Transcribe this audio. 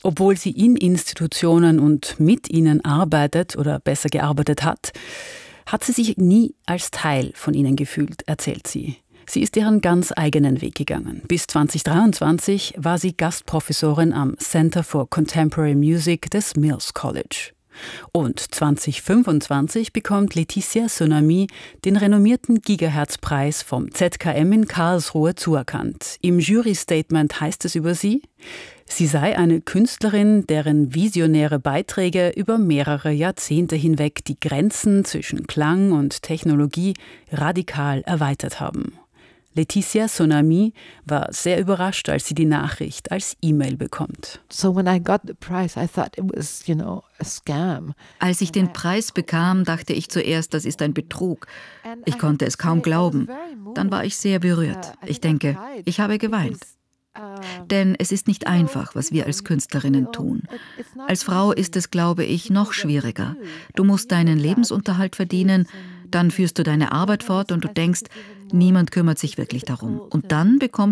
Obwohl sie in Institutionen und mit ihnen arbeitet oder besser gearbeitet hat, hat sie sich nie als Teil von ihnen gefühlt, erzählt sie. Sie ist ihren ganz eigenen Weg gegangen. Bis 2023 war sie Gastprofessorin am Center for Contemporary Music des Mills College. Und 2025 bekommt Laetitia Sonami den renommierten Gigahertz-Preis vom ZKM in Karlsruhe zuerkannt. Im Jury-Statement heißt es über sie: Sie sei eine Künstlerin, deren visionäre Beiträge über mehrere Jahrzehnte hinweg die Grenzen zwischen Klang und Technologie radikal erweitert haben. Laetitia Sonami war sehr überrascht, als sie die Nachricht als E-Mail bekommt. Als ich den Preis bekam, dachte ich zuerst, das ist ein Betrug. Ich konnte es kaum glauben. Dann war ich sehr berührt. Ich denke, ich habe geweint. Denn es ist nicht einfach, was wir als Künstlerinnen tun. Als Frau ist es, glaube ich, noch schwieriger. Du musst deinen Lebensunterhalt verdienen, dann führst du deine Arbeit fort und du denkst, niemand kümmert sich wirklich darum. Und dann bekommst